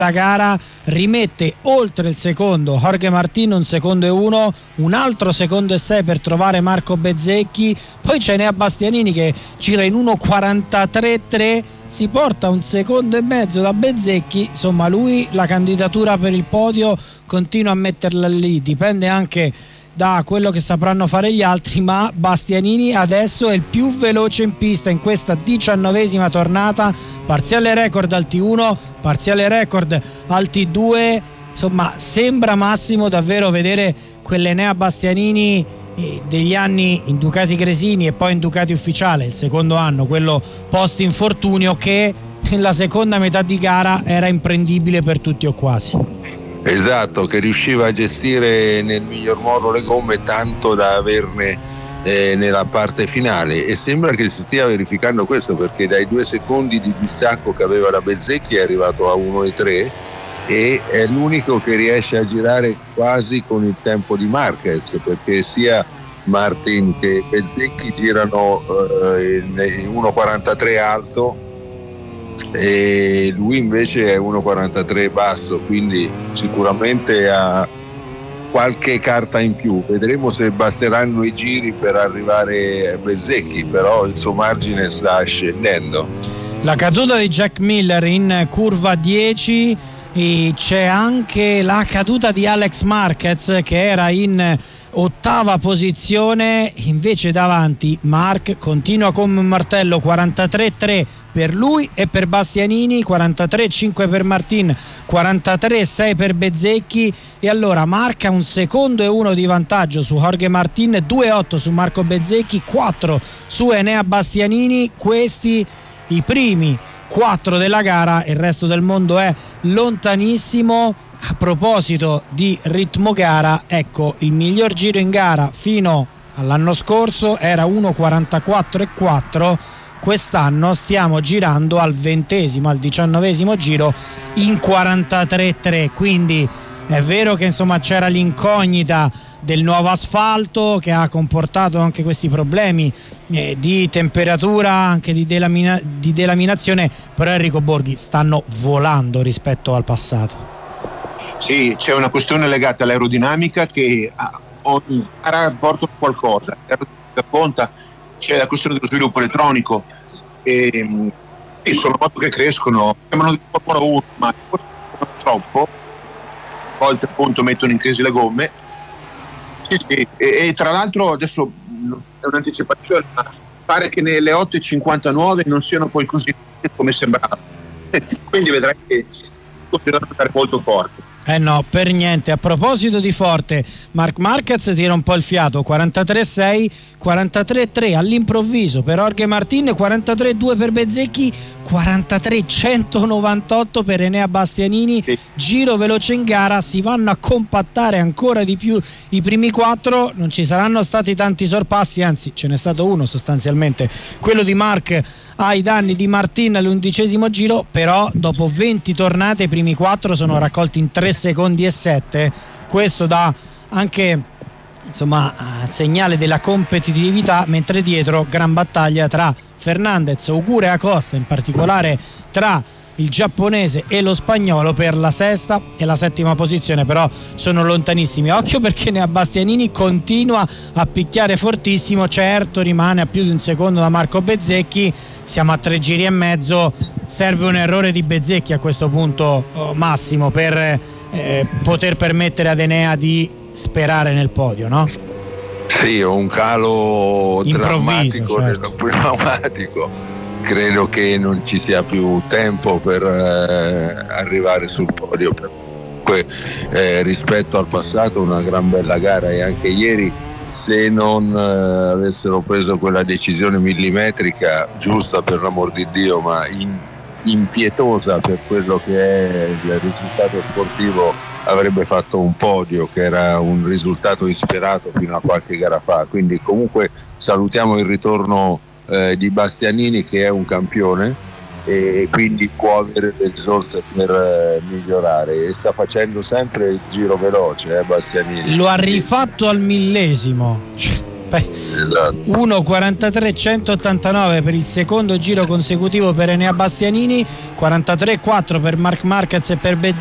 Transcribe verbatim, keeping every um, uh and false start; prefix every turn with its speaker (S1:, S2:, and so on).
S1: la gara rimette oltre il secondo Jorge Martin, un secondo e uno, un altro secondo e sei per trovare Marco Bezzecchi, poi c'è Enea Bastianini che gira in uno quarantatré tre, si porta un secondo e mezzo da Bezzecchi. Insomma, lui la candidatura per il podio continua a metterla lì, dipende anche da quello che sapranno fare gli altri, ma Bastianini adesso è il più veloce in pista in questa diciannovesima tornata, parziale record al T uno, parziale record al T due, insomma sembra Massimo davvero vedere quell'Enea Bastianini degli anni in Ducati Gresini e poi in Ducati Ufficiale, il secondo anno, quello post infortunio, che nella seconda metà di gara era imprendibile per tutti o quasi.
S2: Esatto, che riusciva a gestire nel miglior modo le gomme tanto da averne eh, nella parte finale, e sembra che si stia verificando questo, perché dai due secondi di distacco che aveva la Bezzecchi è arrivato a uno e tre e è l'unico che riesce a girare quasi con il tempo di Marquez, perché sia Martin che Bezzecchi girano eh, in uno quarantatré alto e lui invece è uno quarantatré basso, quindi sicuramente ha qualche carta in più. Vedremo se basteranno i giri per arrivare a Bezzecchi, però il suo margine sta scendendo.
S1: La caduta di Jack Miller in curva dieci, e c'è anche la caduta di Alex Marquez che era in ottava posizione, invece davanti Marc continua come un martello, quarantatré tre per lui e per Bastianini, quarantatré cinque per Martin, quarantatré sei per Bezzecchi, e allora Marc ha un secondo e uno di vantaggio su Jorge Martin, due e otto su Marco Bezzecchi, quattro su Enea Bastianini. Questi i primi quattro della gara, il resto del mondo è lontanissimo. A proposito di ritmo gara, ecco, il miglior giro in gara fino all'anno scorso era uno quarantaquattro e quattro, quest'anno stiamo girando al ventesimo, al diciannovesimo giro in quarantatré tre, quindi è vero che insomma c'era l'incognita del nuovo asfalto che ha comportato anche questi problemi eh, di temperatura, anche di, delamina- di delaminazione, però Enrico Borghi stanno volando rispetto al passato.
S3: Sì, c'è una questione legata all'aerodinamica che ogni gara porta qualcosa, conta, c'è la questione dello sviluppo elettronico e, e sono moto che crescono, chiamano di Formula uno, ma troppo, a volte appunto mettono in crisi le gomme. Sì, sì. E, e tra l'altro adesso è un'anticipazione, ma pare che nelle otto e cinquantanove non siano poi così come sembrava, quindi vedrai che continuano ad andare molto forte.
S1: Eh no, per niente. A proposito di forte, Marc Marquez tira un po' il fiato, quarantatré sei, quarantatré tre all'improvviso per Jorge Martin, quarantatré due per Bezzecchi, quarantatré centonovantotto per Enea Bastianini. Sì. Giro veloce in gara, si vanno a compattare ancora di più i primi quattro, non ci saranno stati tanti sorpassi, anzi ce n'è stato uno sostanzialmente, quello di Marc ai danni di Martin all'undicesimo giro, però dopo venti tornate i primi quattro sono raccolti in tre secondi e sette. Questo dà anche insomma segnale della competitività, mentre dietro gran battaglia tra Fernandez, Ogura e Acosta, in particolare tra il giapponese e lo spagnolo per la sesta e la settima posizione, però sono lontanissimi. Occhio perché Enea Bastianini continua a picchiare fortissimo, certo rimane a più di un secondo da Marco Bezzecchi, siamo a tre giri e mezzo, serve un errore di Bezzecchi a questo punto, oh, Massimo, per eh, poter permettere ad Enea di sperare nel podio, no?
S2: Sì, un calo
S1: improvviso,
S2: drammatico
S1: certo,
S2: dello pneumatico. Credo che non ci sia più tempo per eh, arrivare sul podio. Comunque eh, rispetto al passato una gran bella gara, e anche ieri, se non eh, avessero preso quella decisione millimetrica, giusta per l'amor di Dio, ma in, impietosa per quello che è il risultato sportivo, avrebbe fatto un podio, che era un risultato insperato fino a qualche gara fa. Quindi comunque salutiamo il ritorno eh, di Bastianini, che è un campione e quindi può avere le risorse per eh, migliorare, e sta facendo sempre il giro veloce, eh, Bastianini.
S1: Lo ha rifatto al millesimo.
S2: Esatto.
S1: uno quarantatré centottantanove per il secondo giro consecutivo per Enea Bastianini, quarantatré quattro per Marc Marquez e per Bezzecchi.